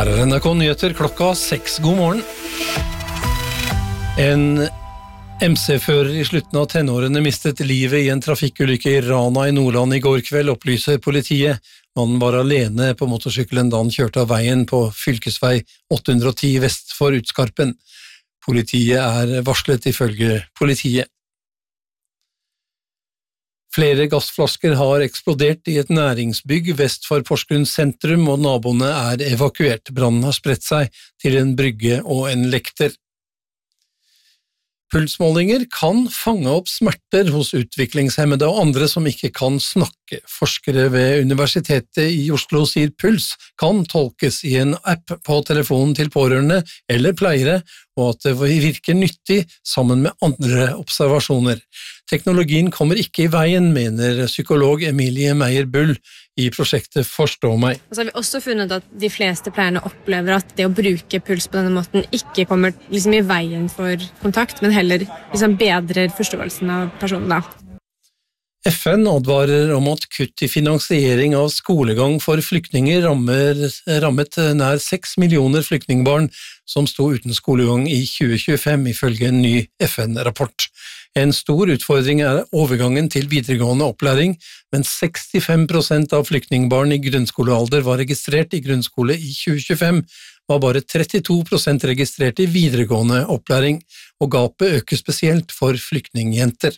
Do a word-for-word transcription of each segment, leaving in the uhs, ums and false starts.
Her er N R K Nyheter klokka seks. God morgen. En M C-fører i slutten av tenårene mistet livet i en trafikkulykke i Rana i Nordland i går kveld, opplyser politiet. Mannen var alene på motorsykkelen da han kjørte av veien på fylkesvei åtte hundre og ti vest for Utskarpen. Politiet er varslet ifølge politiet. Flere gassflasker har eksplodert i et næringsbygg vest for Porsgrunn sentrum, og naboene er evakuert. Brannen har spredt seg til en brygge og en lekter. Pulsmålinger kan fange opp smerter hos utviklingshemmede og andre som ikke kan snakke. Forskere ved Universitetet i Oslo sier puls kan tolkes i en app på telefonen til pårørende eller pleiere, og at det virker nyttig sammen med andre observasjoner. Teknologien kommer ikke i veien, mener psykolog Emilie Meyer-Bull i prosjektet Forstå meg. Så har vi også funnet at de fleste pleierne opplever at det å bruke puls på denne måten ikke kommer liksom i veien for kontakt, men heller liksom bedrer forståelsen av personen da. F N advarer om at kutt i finansiering av skolegang for flyktninger rammer, rammet nær seks millioner flyktningbarn som sto uten skolegang i tjue tjuefem, ifølge en ny F N-rapport. En stor utfordring er overgangen til videregående opplæring, men sekstifem prosent av flyktningbarn i grunnskolealder var registrert i grunnskole i tjue tjuefem, var bare trettito prosent registrert i videregående opplæring, og gapet øker spesielt for flyktningjenter.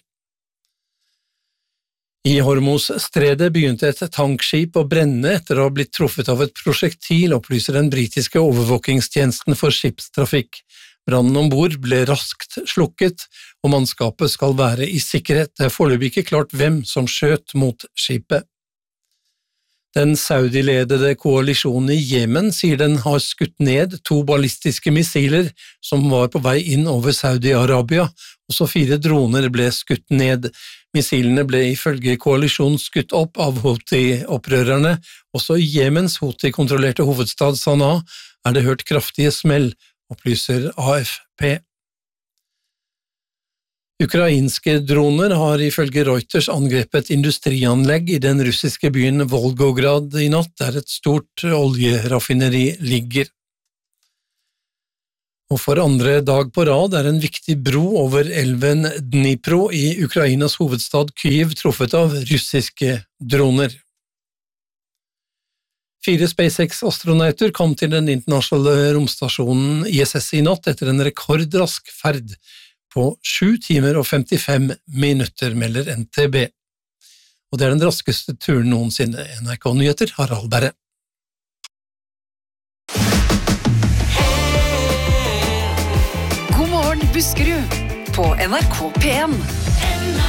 I Hormuzstredet begynte et tankskip å brenne etter å ha blitt truffet av et prosjektil, opplyser den britiske overvåkingstjenesten for skipstrafikk. Brannen ombord ble raskt slukket, og mannskapet skal være i sikkerhet. Det er foreløpig ikke klart hvem som skjøt mot skipet. Den Saudi-ledede koalisjonen i Jemen sier den har skutt ned to ballistiske missiler som var på vei inn over Saudi-Arabia. Også fire droner ble skutt ned. Missilene ble ifølge koalisjonen skutt opp av Houthi-opprørerne. Også i Jemens Houthi-kontrollerte hovedstad Sanaa er det hørt kraftige smell, opplyser A F P. Ukrainske droner har ifølge Reuters angrepet industrianlegg i den russiske byen Volgograd i natt, der et stort oljeraffineri ligger. Og for andre dag på rad er en viktig bro over elven Dnipro i Ukrainas hovedstad Kyiv truffet av russiske droner. Fire SpaceX-astronauter kom til den internasjonale romstasjonen I S S i natt etter en rekordrask ferd på sju timer og femtifem minutter, melder N T B. Og det er den raskeste turen noensinne. N R K Nyheter, Harald Berre. God morgen, Buskerud, på N R K P en.